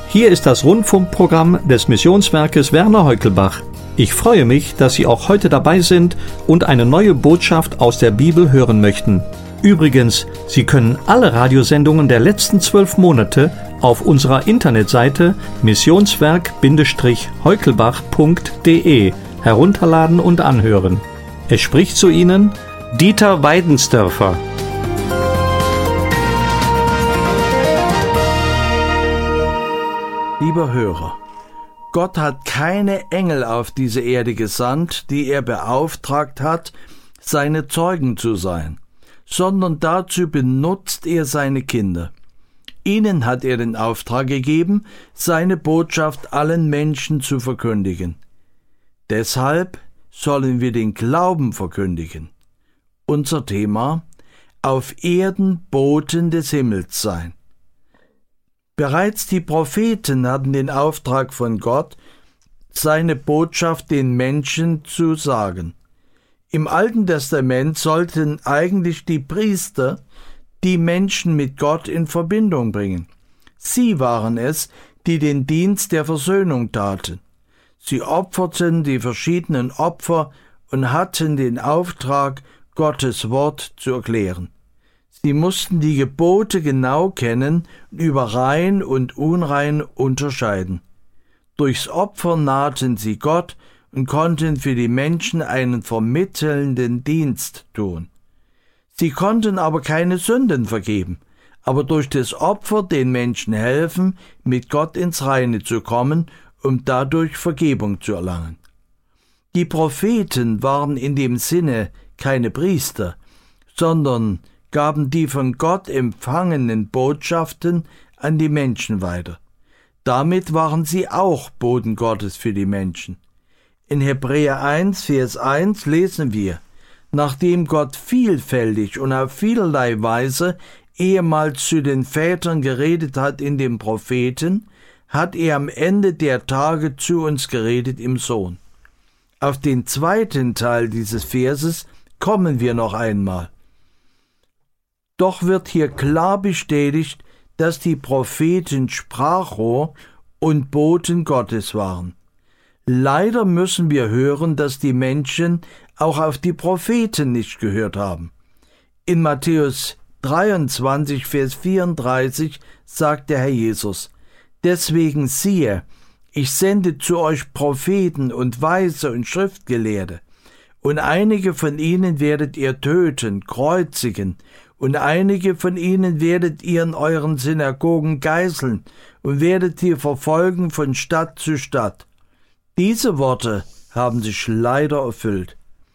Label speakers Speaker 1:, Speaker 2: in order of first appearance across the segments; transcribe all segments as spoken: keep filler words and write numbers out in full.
Speaker 1: Hier ist das Rundfunkprogramm des Missionswerkes Werner Heukelbach. Ich freue mich, dass Sie auch heute dabei sind und eine neue Botschaft aus der Bibel hören möchten. Übrigens, Sie können alle Radiosendungen der letzten zwölf Monate auf unserer Internetseite missionswerk Heukelbach punkt de herunterladen und anhören. Es spricht zu Ihnen Dieter Weidensdörfer.
Speaker 2: Lieber Hörer, Gott hat keine Engel auf diese Erde gesandt, die er beauftragt hat, seine Zeugen zu sein, sondern dazu benutzt er seine Kinder. Ihnen hat er den Auftrag gegeben, seine Botschaft allen Menschen zu verkündigen. Deshalb sollen wir den Glauben verkündigen. Unser Thema: auf Erden Boten des Himmels sein. Bereits die Propheten hatten den Auftrag von Gott, seine Botschaft den Menschen zu sagen. Im Alten Testament sollten eigentlich die Priester die Menschen mit Gott in Verbindung bringen. Sie waren es, die den Dienst der Versöhnung taten. Sie opferten die verschiedenen Opfer und hatten den Auftrag, Gottes Wort zu erklären. Sie mussten die Gebote genau kennen und über rein und unrein unterscheiden. Durchs Opfer nahten sie Gott und konnten für die Menschen einen vermittelnden Dienst tun. Sie konnten aber keine Sünden vergeben, aber durch das Opfer den Menschen helfen, mit Gott ins Reine zu kommen, um dadurch Vergebung zu erlangen. Die Propheten waren in dem Sinne keine Priester, sondern gaben die von Gott empfangenen Botschaften an die Menschen weiter. Damit waren sie auch Boten Gottes für die Menschen. In Hebräer eins, Vers eins lesen wir: Nachdem Gott vielfältig und auf vielerlei Weise ehemals zu den Vätern geredet hat in den Propheten, hat er am Ende der Tage zu uns geredet im Sohn. Auf den zweiten Teil dieses Verses kommen wir noch einmal. Doch wird hier klar bestätigt, dass die Propheten Sprachrohr und Boten Gottes waren. Leider müssen wir hören, dass die Menschen auch auf die Propheten nicht gehört haben. In Matthäus dreiundzwanzig, Vers vierunddreißig sagt der Herr Jesus: Deswegen siehe, ich sende zu euch Propheten und Weise und Schriftgelehrte, und einige von ihnen werdet ihr töten, kreuzigen, und einige von ihnen werdet ihr in euren Synagogen geißeln und werdet ihr verfolgen von Stadt zu Stadt. Diese Worte haben sich leider erfüllt.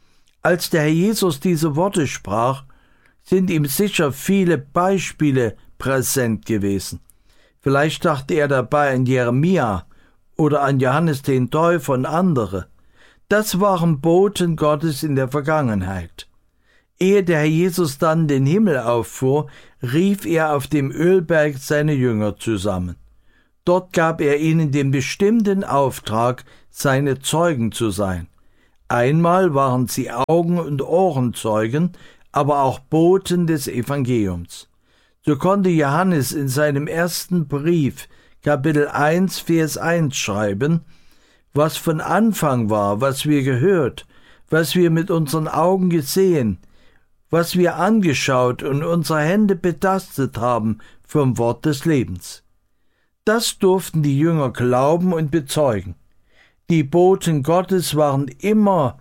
Speaker 2: Als der Herr Jesus diese Worte sprach, sind ihm sicher viele Beispiele präsent gewesen. Vielleicht dachte er dabei an Jeremia oder an Johannes den Täufer und andere. Das waren Boten Gottes in der Vergangenheit. Ehe der Herr Jesus dann den Himmel auffuhr, rief er auf dem Ölberg seine Jünger zusammen. Dort gab er ihnen den bestimmten Auftrag, seine Zeugen zu sein. Einmal waren sie Augen- und Ohrenzeugen, aber auch Boten des Evangeliums. So konnte Johannes in seinem ersten Brief, Kapitel eins, Vers eins schreiben: Was von Anfang war, was wir gehört, was wir mit unseren Augen gesehen, was wir angeschaut und unsere Hände betastet haben vom Wort des Lebens. Das durften die Jünger glauben und bezeugen. Die Boten Gottes waren immer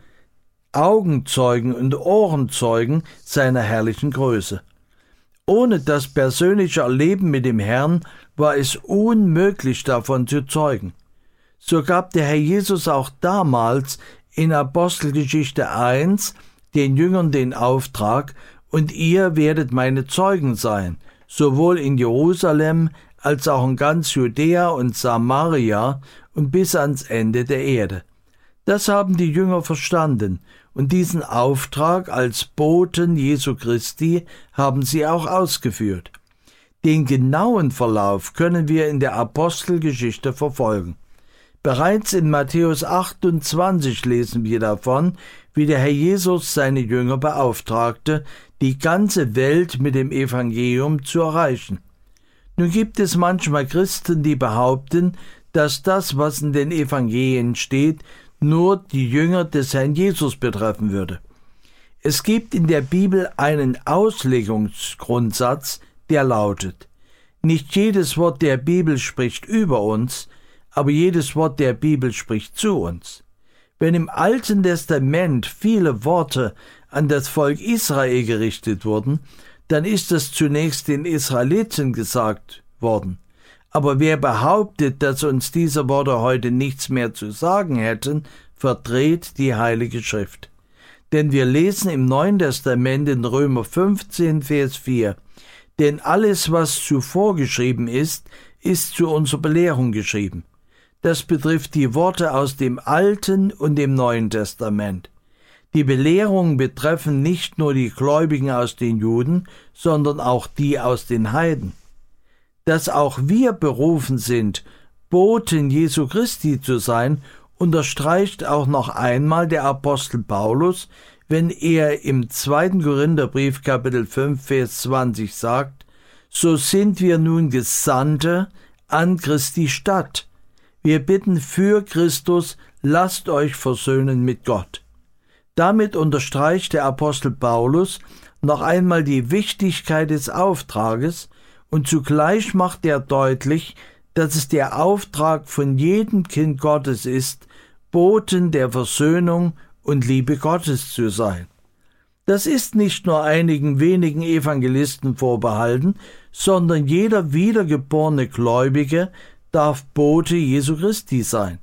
Speaker 2: Augenzeugen und Ohrenzeugen seiner herrlichen Größe. Ohne das persönliche Erleben mit dem Herrn war es unmöglich, davon zu zeugen. So gab der Herr Jesus auch damals in Apostelgeschichte eins den Jüngern den Auftrag: Und ihr werdet meine Zeugen sein, sowohl in Jerusalem als auch in ganz Judäa und Samaria und bis ans Ende der Erde. Das haben die Jünger verstanden, und diesen Auftrag als Boten Jesu Christi haben sie auch ausgeführt. Den genauen Verlauf können wir in der Apostelgeschichte verfolgen. Bereits in Matthäus achtundzwanzig lesen wir davon, wie der Herr Jesus seine Jünger beauftragte, die ganze Welt mit dem Evangelium zu erreichen. Nun gibt es manchmal Christen, die behaupten, dass das, was in den Evangelien steht, nur die Jünger des Herrn Jesus betreffen würde. Es gibt in der Bibel einen Auslegungsgrundsatz, der lautet: Nicht jedes Wort der Bibel spricht über uns, aber jedes Wort der Bibel spricht zu uns. Wenn im Alten Testament viele Worte an das Volk Israel gerichtet wurden, dann ist es zunächst den Israeliten gesagt worden. Aber wer behauptet, dass uns diese Worte heute nichts mehr zu sagen hätten, verdreht die Heilige Schrift. Denn wir lesen im Neuen Testament in Römer fünfzehn, Vers vier: Denn alles, was zuvor geschrieben ist, ist zu unserer Belehrung geschrieben. Das betrifft die Worte aus dem Alten und dem Neuen Testament. Die Belehrungen betreffen nicht nur die Gläubigen aus den Juden, sondern auch die aus den Heiden. Dass auch wir berufen sind, Boten Jesu Christi zu sein, unterstreicht auch noch einmal der Apostel Paulus, wenn er im zweiten Korintherbrief Kapitel fünf, Vers zwanzig sagt: So sind wir nun Gesandte an Christi Stadt. Wir bitten für Christus, lasst euch versöhnen mit Gott. Damit unterstreicht der Apostel Paulus noch einmal die Wichtigkeit des Auftrages, und zugleich macht er deutlich, dass es der Auftrag von jedem Kind Gottes ist, Boten der Versöhnung und Liebe Gottes zu sein. Das ist nicht nur einigen wenigen Evangelisten vorbehalten, sondern jeder wiedergeborene Gläubige darf Bote Jesu Christi sein.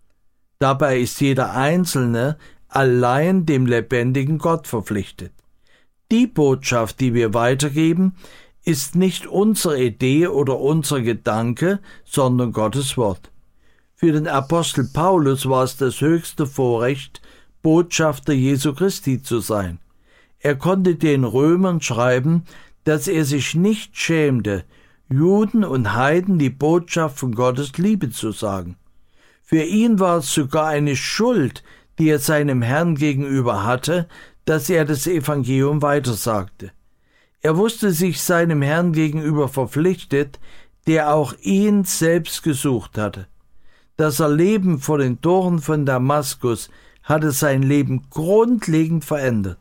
Speaker 2: Dabei ist jeder Einzelne allein dem lebendigen Gott verpflichtet. Die Botschaft, die wir weitergeben, ist nicht unsere Idee oder unser Gedanke, sondern Gottes Wort. Für den Apostel Paulus war es das höchste Vorrecht, Botschafter Jesu Christi zu sein. Er konnte den Römern schreiben, dass er sich nicht schämte, Juden und Heiden die Botschaft von Gottes Liebe zu sagen. Für ihn war es sogar eine Schuld, die er seinem Herrn gegenüber hatte, dass er das Evangelium weitersagte. Er wusste sich seinem Herrn gegenüber verpflichtet, der auch ihn selbst gesucht hatte. Das Erleben vor den Toren von Damaskus hatte sein Leben grundlegend verändert.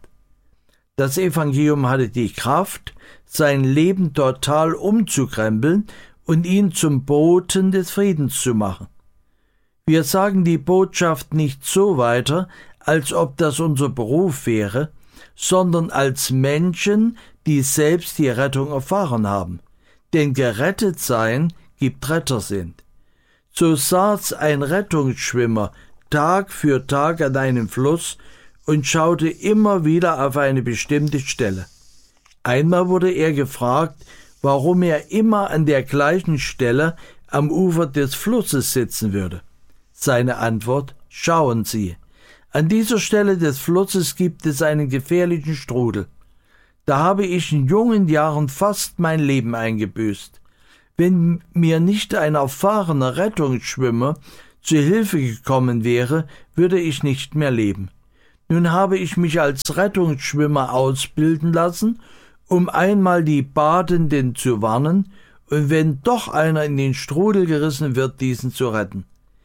Speaker 2: Das Evangelium hatte die Kraft, sein Leben total umzukrempeln und ihn zum Boten des Friedens zu machen. Wir sagen die Botschaft nicht so weiter, als ob das unser Beruf wäre, sondern als Menschen, die selbst die Rettung erfahren haben. Denn gerettet sein gibt Rettersinn. So saß ein Rettungsschwimmer Tag für Tag an einem Fluss und schaute immer wieder auf eine bestimmte Stelle. Einmal wurde er gefragt, warum er immer an der gleichen Stelle am Ufer des Flusses sitzen würde. Seine Antwort: Schauen Sie, an dieser Stelle des Flusses gibt es einen gefährlichen Strudel. Da habe ich in jungen Jahren fast mein Leben eingebüßt. Wenn mir nicht ein erfahrener Rettungsschwimmer zu Hilfe gekommen wäre, würde ich nicht mehr leben. Nun habe ich mich als Rettungsschwimmer ausbilden lassen, um einmal die Badenden zu warnen und wenn doch einer in den Strudel gerissen wird, diesen zu retten.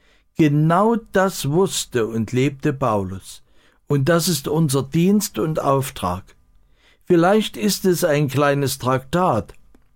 Speaker 2: Genau das wusste und lebte Paulus. Und das ist unser Dienst und Auftrag. Vielleicht ist es ein kleines Traktat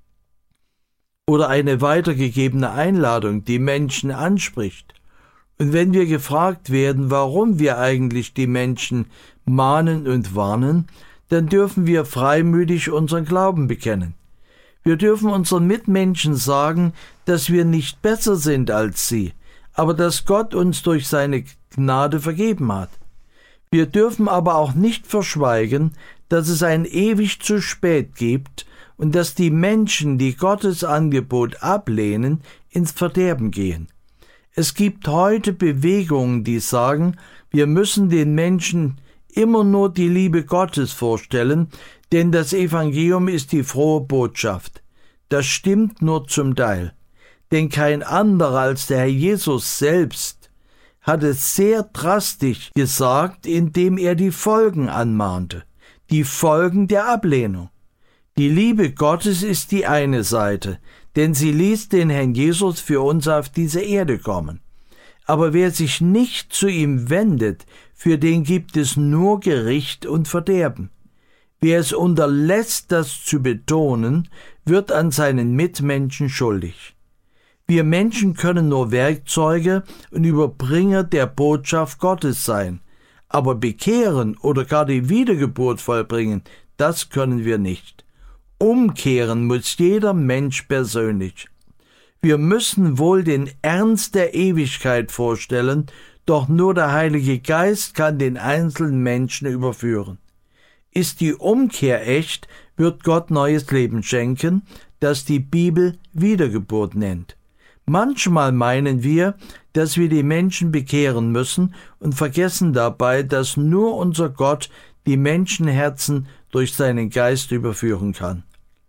Speaker 2: oder eine weitergegebene Einladung, die Menschen anspricht. Und wenn wir gefragt werden, warum wir eigentlich die Menschen mahnen und warnen, dann dürfen wir freimütig unseren Glauben bekennen. Wir dürfen unseren Mitmenschen sagen, dass wir nicht besser sind als sie, aber dass Gott uns durch seine Gnade vergeben hat. Wir dürfen aber auch nicht verschweigen, dass es ein ewig zu spät gibt und dass die Menschen, die Gottes Angebot ablehnen, ins Verderben gehen. Es gibt heute Bewegungen, die sagen, wir müssen den Menschen immer nur die Liebe Gottes vorstellen, denn das Evangelium ist die frohe Botschaft. Das stimmt nur zum Teil. Denn kein anderer als der Herr Jesus selbst hat es sehr drastisch gesagt, indem er die Folgen anmahnte. Die Folgen der Ablehnung. Die Liebe Gottes ist die eine Seite, denn sie ließ den Herrn Jesus für uns auf diese Erde kommen. Aber wer sich nicht zu ihm wendet, für den gibt es nur Gericht und Verderben. Wer es unterlässt, das zu betonen, wird an seinen Mitmenschen schuldig. Wir Menschen können nur Werkzeuge und Überbringer der Botschaft Gottes sein, aber bekehren oder gar die Wiedergeburt vollbringen, das können wir nicht. Umkehren muss jeder Mensch persönlich. Wir müssen wohl den Ernst der Ewigkeit vorstellen, doch nur der Heilige Geist kann den einzelnen Menschen überführen. Ist die Umkehr echt, wird Gott neues Leben schenken, das die Bibel Wiedergeburt nennt. Manchmal meinen wir, dass wir die Menschen bekehren müssen und vergessen dabei, dass nur unser Gott die Menschenherzen durch seinen Geist überführen kann.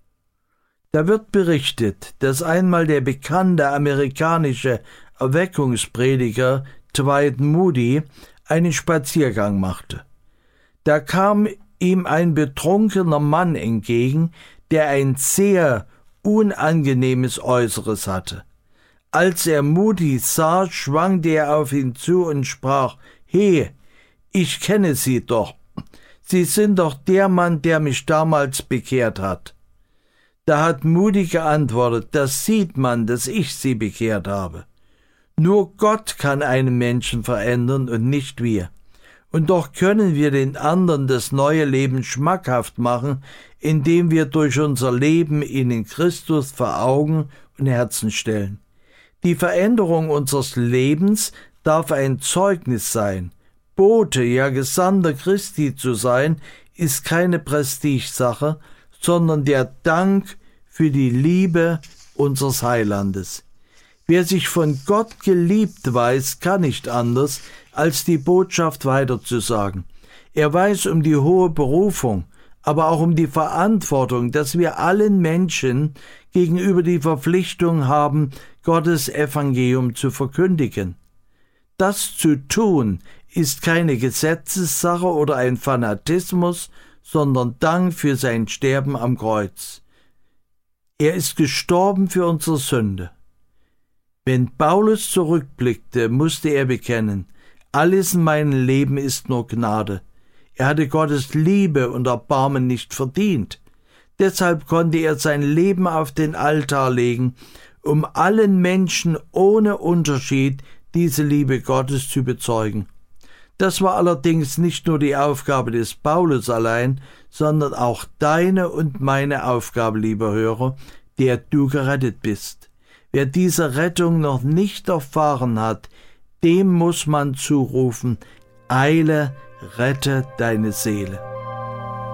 Speaker 2: Da wird berichtet, dass einmal der bekannte amerikanische Erweckungsprediger Dwight Moody einen Spaziergang machte. Da kam ihm ein betrunkener Mann entgegen, der ein sehr unangenehmes Äußeres hatte. Als er Moody sah, schwankte er auf ihn zu und sprach: »He, ich kenne Sie doch. Sie sind doch der Mann, der mich damals bekehrt hat.« Da hat Moody geantwortet: »Das sieht man, dass ich Sie bekehrt habe. Nur Gott kann einen Menschen verändern und nicht wir. Und doch können wir den anderen das neue Leben schmackhaft machen, indem wir durch unser Leben ihnen Christus vor Augen und Herzen stellen. Die Veränderung unseres Lebens darf ein Zeugnis sein. Bote, ja Gesandter Christi zu sein, ist keine Prestigesache, sondern der Dank für die Liebe unseres Heilandes. Wer sich von Gott geliebt weiß, kann nicht anders, als die Botschaft weiterzusagen. Er weiß um die hohe Berufung, aber auch um die Verantwortung, dass wir allen Menschen gegenüber die Verpflichtung haben, Gottes Evangelium zu verkündigen. Das zu tun ist keine Gesetzessache oder ein Fanatismus, sondern Dank für sein Sterben am Kreuz. Er ist gestorben für unsere Sünde. Wenn Paulus zurückblickte, musste er bekennen: Alles in meinem Leben ist nur Gnade. Er hatte Gottes Liebe und Erbarmen nicht verdient. Deshalb konnte er sein Leben auf den Altar legen, um allen Menschen ohne Unterschied diese Liebe Gottes zu bezeugen. Das war allerdings nicht nur die Aufgabe des Paulus allein, sondern auch deine und meine Aufgabe, lieber Hörer, der du gerettet bist. Wer diese Rettung noch nicht erfahren hat, dem muss man zurufen: Eile, rette deine Seele.